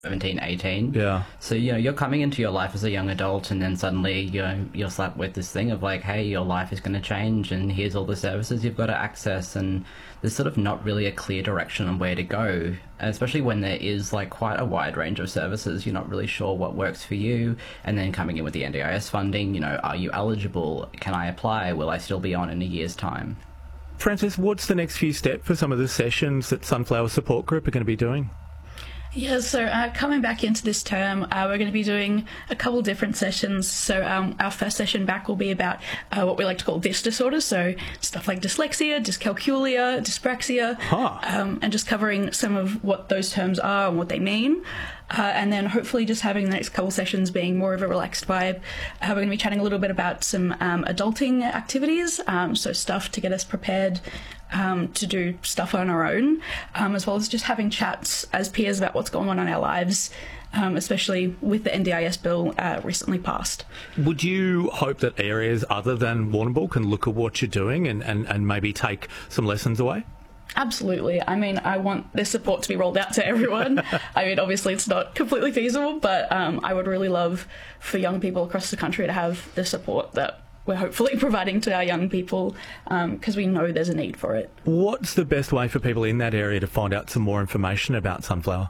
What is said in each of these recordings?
17, 18. Yeah. So, you're coming into your life as a young adult, and then suddenly, you're slapped with this thing of like, hey, your life is going to change, and here's all the services you've got to access, and there's sort of not really a clear direction on where to go, especially when there is like quite a wide range of services. You're not really sure what works for you, and then coming in with the NDIS funding, are you eligible? Can I apply? Will I still be on in a year's time? Frances, what's the next few steps for some of the sessions that Sunflower Support Group are going to be doing? Yeah, so coming back into this term, we're going to be doing a couple different sessions. So our first session back will be about what we like to call DIS disorders, so stuff like dyslexia, dyscalculia, dyspraxia, and just covering some of what those terms are and what they mean. And then hopefully just having the next couple sessions being more of a relaxed vibe. We're going to be chatting a little bit about some adulting activities, so stuff to get us prepared to do stuff on our own, as well as just having chats as peers about what's going on in our lives, especially with the NDIS bill recently passed. Would you hope that areas other than Warrnambool can look at what you're doing and maybe take some lessons away? Absolutely. I mean, I want this support to be rolled out to everyone. I mean, obviously it's not completely feasible, but I would really love for young people across the country to have the support that we're hopefully providing to our young people, because we know there's a need for it. What's the best way for people in that area to find out some more information about Sunflower?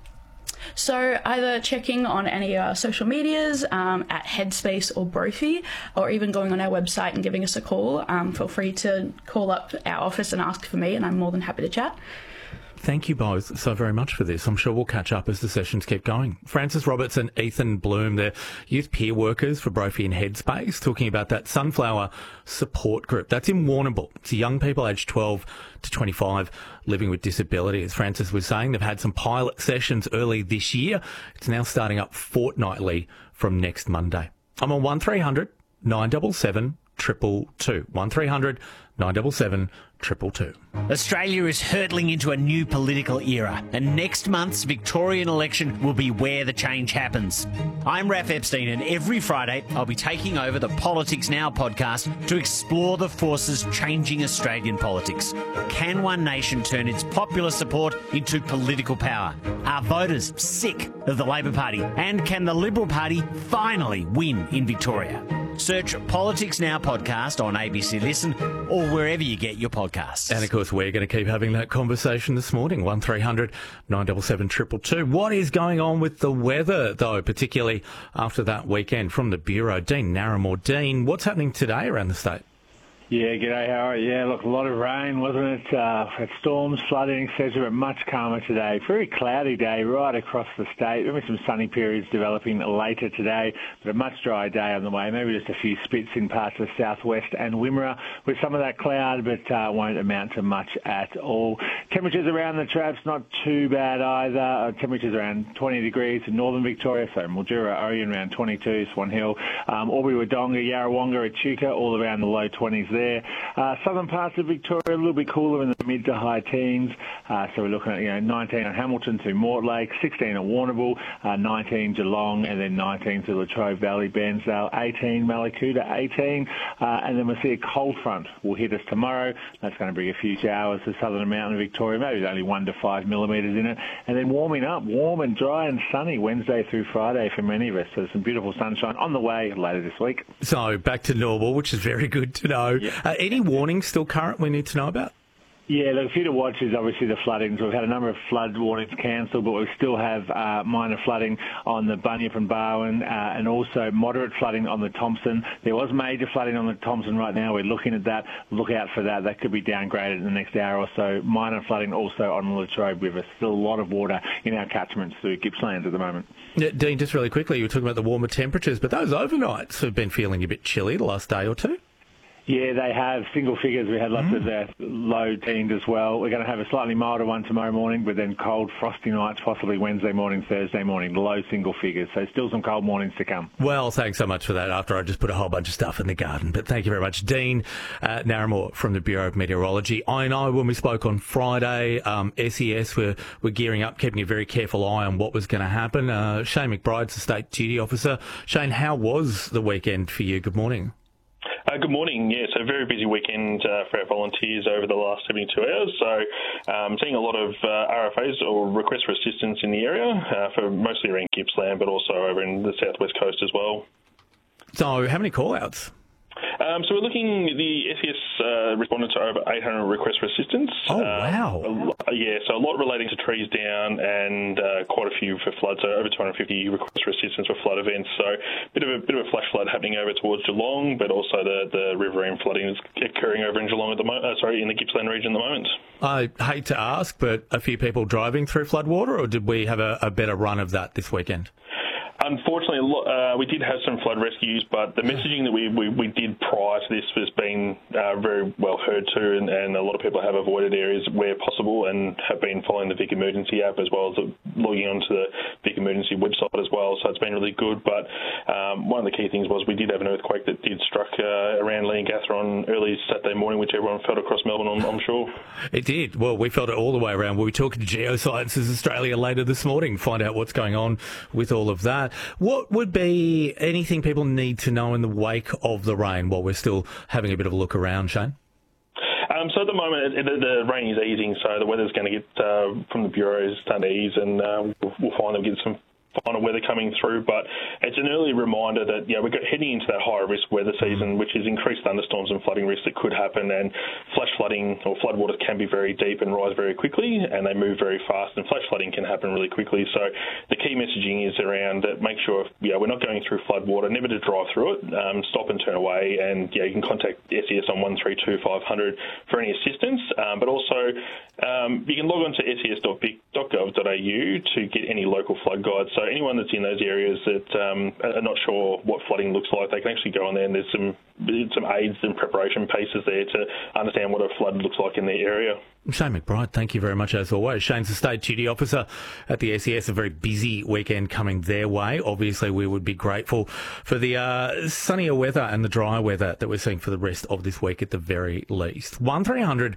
So either checking on any of our social medias at Headspace or Brophy, or even going on our website and giving us a call. Feel free to call up our office and ask for me, and I'm more than happy to chat. Thank you both so very much for this. I'm sure we'll catch up as the sessions keep going. Frances Roberts and Ethan Bloom, they're youth peer workers for Brophy and Headspace, talking about that Sunflower Support Group. That's in Warrnambool. It's young people aged 12 to 25 living with disability. As Frances was saying, they've had some pilot sessions early this year. It's now starting up fortnightly from next Monday. I'm on 1300 977 222. 1300 977 222. Australia is hurtling into a new political era, and next month's Victorian election will be where the change happens. I'm Raph Epstein, and every Friday I'll be taking over the Politics Now podcast to explore the forces changing Australian politics. Can One Nation turn its popular support into political power? Are voters sick of the Labor Party? And can the Liberal Party finally win in Victoria? Search Politics Now podcast on ABC Listen or wherever you get your podcasts. And of course, we're going to keep having that conversation this morning. 1300 977 222. What is going on with the weather, though, particularly after that weekend? From the Bureau, Dean Narramore. Dean, what's happening today around the state? Yeah, g'day, Howard. Yeah, look, a lot of rain, wasn't it? Had storms, flooding, etc., but much calmer today. Very cloudy day right across the state. Maybe some sunny periods developing later today, but a much drier day on the way. Maybe just a few spits in parts of the southwest and Wimmera with some of that cloud, but won't amount to much at all. Temperatures around the traps, not too bad either. Temperatures around 20 degrees in northern Victoria, so Mildura, Orion around 22, Swan Hill, Albury, Wodonga, Yarrawonga, Echuca, all around the low 20s there. Southern parts of Victoria a little bit cooler in the mid to high teens. So we're looking at 19 at Hamilton to Mortlake, 16 at Warrnambool, 19 Geelong, and then 19 to Latrobe Valley, Bairnsdale, 18 Mallacoota, 18, and then we'll see a cold front will hit us tomorrow. That's going to bring a few showers to southern and mountain Victoria, maybe only 1 to 5 millimetres in it, and then warming up, warm and dry and sunny Wednesday through Friday for many of us. So some beautiful sunshine on the way later this week. So back to normal, which is very good to know. Yep. Any warnings still current we need to know about? Yeah, look, a few to watch is obviously the floodings. We've had a number of flood warnings cancelled, but we still have minor flooding on the Bunyip and Barwon, and also moderate flooding on the Thompson. There was major flooding on the Thompson right now. We're looking at that. Look out for that. That could be downgraded in the next hour or so. Minor flooding also on the Latrobe River. Still a lot of water in our catchments through Gippsland at the moment. Yeah, Dean, just really quickly, you were talking about the warmer temperatures, but those overnights have been feeling a bit chilly the last day or two. Yeah, they have single figures. We had lots of low teens as well. We're going to have a slightly milder one tomorrow morning, but then cold, frosty nights, possibly Wednesday morning, Thursday morning, low single figures. So still some cold mornings to come. Well, thanks so much for that after I just put a whole bunch of stuff in the garden. But thank you very much. Dean Narramore from the Bureau of Meteorology. I know when we spoke on Friday, SES were gearing up, keeping a very careful eye on what was going to happen. Shane McBride's the State Duty Officer. Shane, how was the weekend for you? Good morning. Good morning. Yeah, so a very busy weekend for our volunteers over the last 72 hours. So seeing a lot of RFAs or requests for assistance in the area, for mostly around Gippsland, but also over in the southwest coast as well. So how many call-outs? So we're looking, the SES responded to over 800 requests for assistance. Oh, wow. So a lot relating to trees down and quite a few for flood. So over 250 requests for assistance for flood events. So bit of a flash flood happening over towards Geelong, but also the riverine flooding is occurring over in Geelong at the moment. In the Gippsland region at the moment. I hate to ask, but a few people driving through floodwater, or did we have a better run of that this weekend? Unfortunately, we did have some flood rescues, but the messaging that we did prior to this has been very well heard to, and a lot of people have avoided areas where possible and have been following the Vic Emergency app as well as logging onto the Vic Emergency website as well. So it's been really good. But one of the key things was we did have an earthquake that did struck around Leongatha on early Saturday morning, which everyone felt across Melbourne, I'm sure. It did. Well, we felt it all the way around. We'll be talking to Geosciences Australia later this morning, find out what's going on with all of that. What would be anything people need to know in the wake of the rain while we're still having a bit of a look around, Shane? So at the moment, the rain is easing, so the weather's going to get, from the Bureau, starting to ease, and we'll finally get some final weather coming through. But it's an early reminder that we're heading into that higher risk weather season, which is increased thunderstorms and flooding risks that could happen, and flash flooding or floodwaters can be very deep and rise very quickly, and they move very fast, and flash flooding can happen really quickly. So the key messaging is around that: make sure we're not going through floodwater, never to drive through it, stop and turn away, and you can contact SES on 132 500 for any assistance, but also you can log on to ses.vic.gov.au to get any local flood guides. So anyone that's in those areas that are not sure what flooding looks like, they can actually go on there, and there's some aids and preparation pieces there to understand what a flood looks like in their area. Shane McBride, thank you very much as always. Shane's the State Duty Officer at the SES. A very busy weekend coming their way. Obviously, we would be grateful for the sunnier weather and the drier weather that we're seeing for the rest of this week at the very least. 1300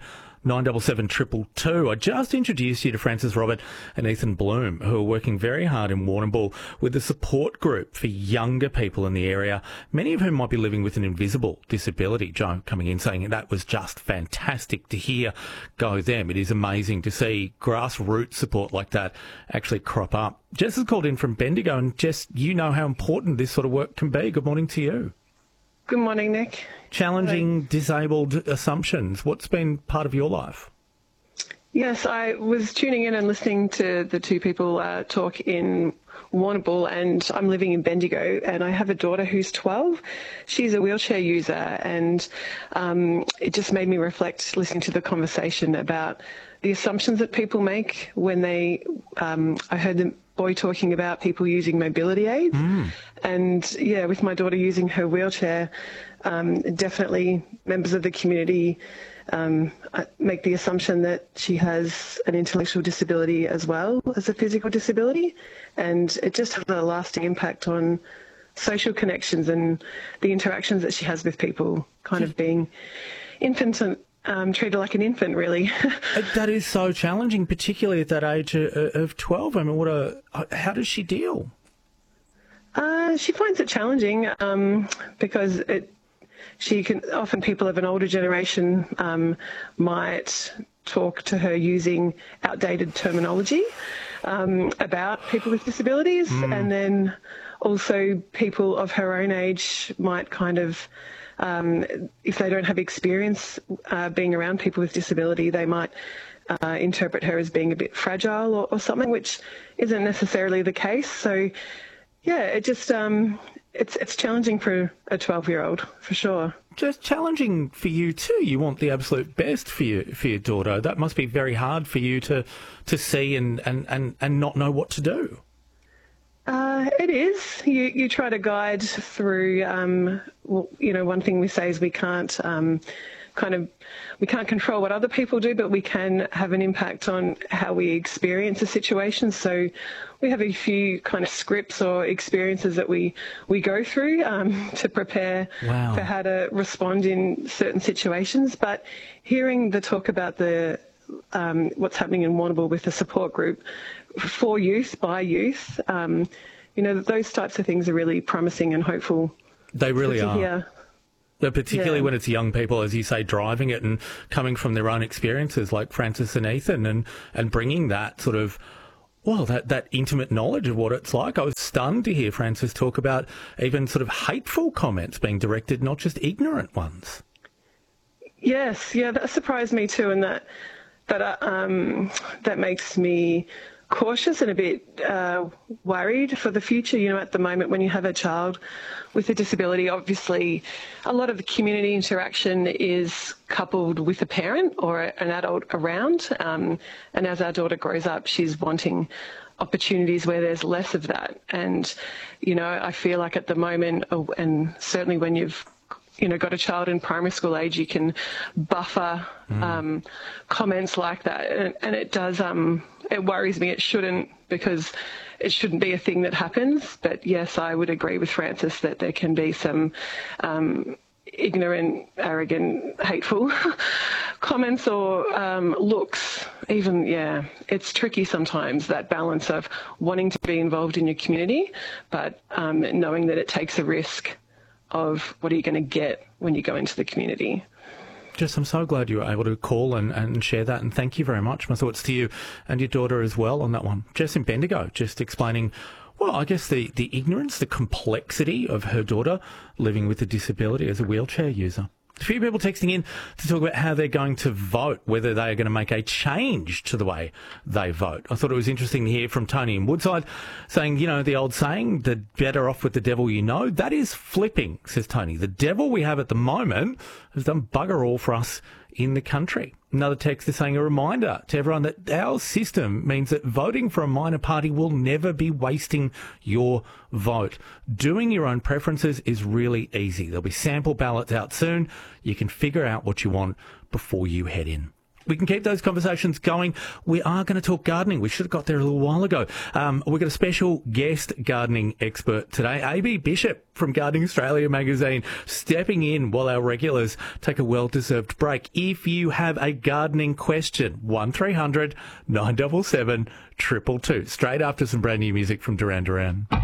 977 222. I just introduced you to Frances Robert and Ethan Bloom, who are working very hard in Warrnambool with a support group for younger people in the area, many of whom might be living with an invisible disability. Joe coming in saying that was just fantastic to hear. Go them. It is amazing to see grassroots support like that actually crop up. Jess has called in from Bendigo, and Jess, you know how important this sort of work can be. Good morning to you. Good morning, Nick. Challenging disabled assumptions. What's been part of your life? Yes, I was tuning in and listening to the two people talk in Warrnambool, and I'm living in Bendigo, and I have a daughter who's 12. She's a wheelchair user, and it just made me reflect listening to the conversation about the assumptions that people make when they, I heard the boy talking about people using mobility aids. And yeah, with my daughter using her wheelchair, definitely members of the community make the assumption that she has an intellectual disability as well as a physical disability. And it just has a lasting impact on social connections and the interactions that she has with people, kind of being infant and treated like an infant, really. That is so challenging, particularly at that age of 12. I mean, how does she deal? She finds it challenging because often people of an older generation might talk to her using outdated terminology about people with disabilities, and then also people of her own age might kind of, if they don't have experience being around people with disability, they might interpret her as being a bit fragile or something, which isn't necessarily the case. So yeah, it just it's challenging for a 12-year-old, for sure. Just challenging for you too. You want the absolute best for your daughter. That must be very hard for you to see and not know what to do. It is. You try to guide through. One thing we say is we can't control what other people do, but we can have an impact on how we experience a situation. So we have a few kind of scripts or experiences that we go through to prepare for how to respond in certain situations. But hearing the talk about what's happening in Warrnambool with the support group for youth, by youth, those types of things are really promising and hopeful. They really are. Hear. particularly Yeah. when it's young people, as you say, driving it and coming from their own experiences like Frances and Ethan and bringing that sort of, well, that intimate knowledge of what it's like. I was stunned to hear Frances talk about even sort of hateful comments being directed, not just ignorant ones. Yes, yeah, that surprised me too, and that makes me cautious and a bit worried for the future. You know, at the moment when you have a child with a disability, obviously a lot of the community interaction is coupled with a parent or an adult around, and as our daughter grows up, she's wanting opportunities where there's less of that. And, you know, I feel like at the moment, and certainly when you've got a child in primary school age, you can buffer comments like that, and it does. It worries me. It shouldn't, because it shouldn't be a thing that happens. But yes, I would agree with Frances that there can be some ignorant, arrogant, hateful comments or looks. Even, yeah, it's tricky sometimes, that balance of wanting to be involved in your community, but knowing that it takes a risk of what are you going to get when you go into the community. Jess, I'm so glad you were able to call and share that, and thank you very much. My thoughts to you and your daughter as well on that one. Jess in Bendigo, just explaining, well, I guess the ignorance, the complexity of her daughter living with a disability as a wheelchair user. A few people texting in to talk about how they're going to vote, whether they are going to make a change to the way they vote. I thought it was interesting to hear from Tony in Woodside saying, you know, the old saying, the better off with the devil you know, that is flipping, says Tony. The devil we have at the moment has done bugger all for us in the country. Another text is saying a reminder to everyone that our system means that voting for a minor party will never be wasting your vote. Doing your own preferences is really easy. There'll be sample ballots out soon. You can figure out what you want before you head in. We can keep those conversations going. We are going to talk gardening. We should have got there a little while ago. We've got a special guest gardening expert today, AB Bishop from Gardening Australia magazine, stepping in while our regulars take a well-deserved break. If you have a gardening question, 1300 977 222. Straight after some brand new music from Duran Duran.